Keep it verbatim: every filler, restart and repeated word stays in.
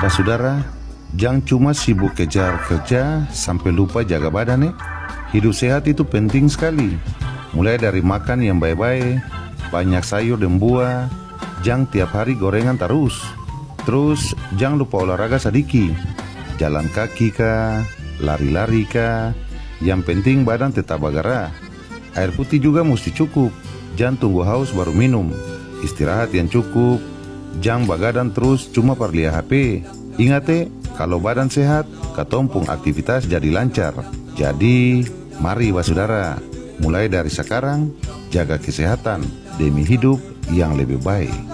Basudara, jangan cuma sibuk kejar kerja sampai lupa jaga badan. Eh. Hidup sehat itu penting sekali. Mulai dari makan yang baik-baik, banyak sayur dan buah, jangan tiap hari gorengan terus. Terus jangan lupa olahraga sedikit, jalan kaki kah, lari-lari kah. Yang penting badan tetap bergerak. Air putih juga mesti cukup, jangan tunggu haus baru minum. Istirahat yang cukup, jangan begadang terus cuma perlihat H P. Ingat eh, kalau badan sehat, katompung aktivitas jadi lancar. Jadi, mari basudara, mulai dari sekarang, jaga kesehatan demi hidup yang lebih baik.